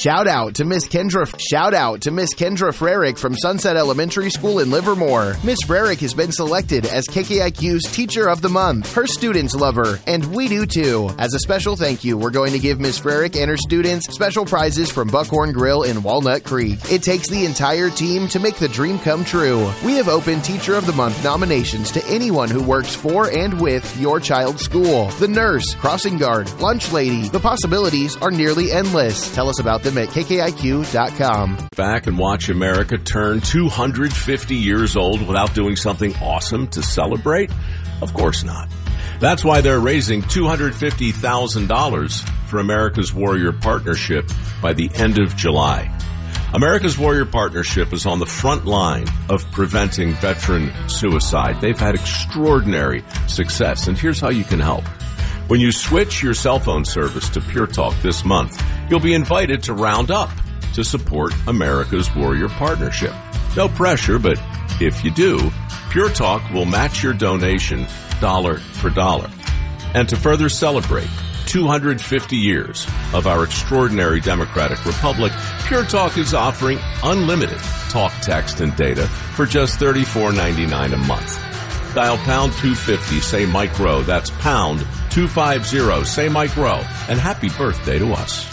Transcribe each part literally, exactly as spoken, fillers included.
Shout out to Miss Kendra. Shout out to Miss Kendra Frerick from Sunset Elementary School in Livermore. Miss Frerick has been selected as K K I Q's Teacher of the Month. Her students love her, and we do too. As a special thank you, we're going to give Miss Frerick and her students special prizes from Buckhorn Grill in Walnut Creek. It takes the entire team to make the dream come true. We have opened Teacher of the Month nominations to anyone who works for and with your child's school. The nurse, crossing guard, lunch lady. The possibilities are nearly endless. Tell us about them at K K I Q dot com. Back and watch America turn two hundred fifty years old without doing something awesome to celebrate? Of course not. That's why they're raising two hundred fifty thousand dollars for America's Warrior Partnership by the end of July. America's Warrior Partnership is on the front line of preventing veteran suicide. They've had extraordinary success, and here's how you can help. When you switch your cell phone service to Pure Talk this month, you'll be invited to round up to support America's Warrior Partnership. No pressure, but if you do, Pure Talk will match your donation dollar for dollar. And to further celebrate two hundred fifty years of our extraordinary democratic republic, Pure Talk is offering unlimited talk, text, and data for just thirty-four ninety-nine a month. Dial pound two fifty, say Mike Rowe. That's pound two fifty, say Mike Rowe. And happy birthday to us.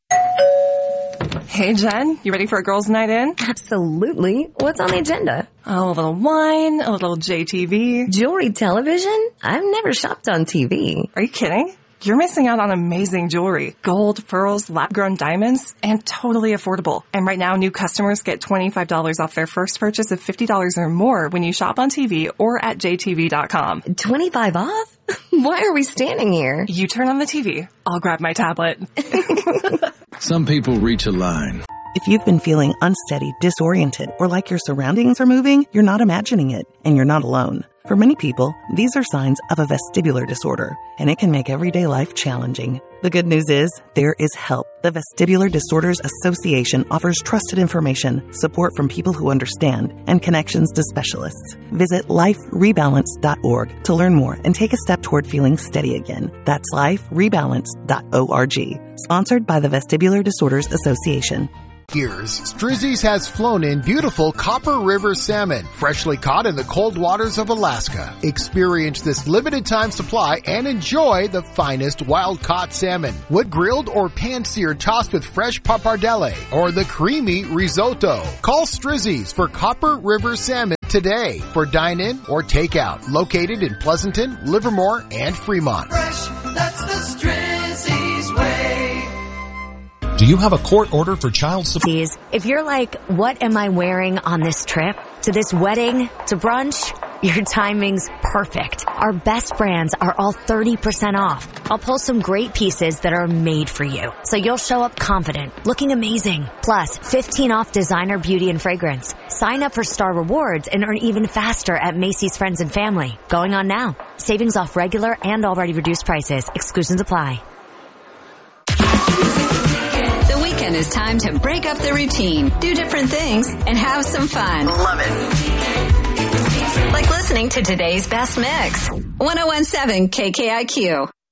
Hey, Jen, you ready for a girls' night in? Absolutely. What's on the agenda? Oh, a little wine, a little J T V. Jewelry television? I've never shopped on T V. Are you kidding? You're missing out on amazing jewelry. Gold, pearls, lab-grown diamonds, and totally affordable. And right now, new customers get twenty-five dollars off their first purchase of fifty dollars or more when you shop on T V or at J T V dot com. twenty-five off? Why are we standing here? You turn on the T V. I'll grab my tablet. Some people reach a line. If you've been feeling unsteady, disoriented, or like your surroundings are moving, you're not imagining it, and you're not alone. For many people, these are signs of a vestibular disorder, and it can make everyday life challenging. The good news is, there is help. The Vestibular Disorders Association offers trusted information, support from people who understand, and connections to specialists. Visit life rebalance dot org to learn more and take a step toward feeling steady again. That's life rebalance dot org. Sponsored by the Vestibular Disorders Association. Years, Strizzy's has flown in beautiful Copper River salmon, freshly caught in the cold waters of Alaska. Experience this limited time supply and enjoy the finest wild-caught salmon. Wood grilled or pan-seared tossed with fresh pappardelle or the creamy risotto. Call Strizzy's for Copper River salmon today for dine-in or takeout. Located in Pleasanton, Livermore, and Fremont. Fresh, that's the Strizzy's way. Do you have a court order for child support? If you're like, what am I wearing on this trip? To this wedding? To brunch? Your timing's perfect. Our best brands are all thirty percent off. I'll pull some great pieces that are made for you, so you'll show up confident, looking amazing. Plus, fifteen off designer beauty and fragrance. Sign up for Star Rewards and earn even faster at Macy's Friends and Family. Going on now. Savings off regular and already reduced prices. Exclusions apply. It's time to break up the routine, do different things, and have some fun. Love it. Like listening to today's best mix. one oh one point seven K K I Q.